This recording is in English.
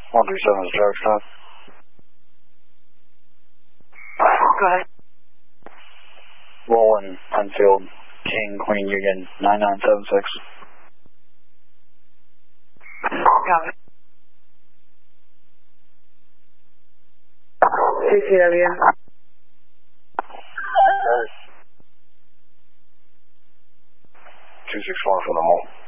137 is Jack Stop. Go ahead. Rolling, Enfield, King, Queen, Union, 9976. Copy. CCW. 261 from the home.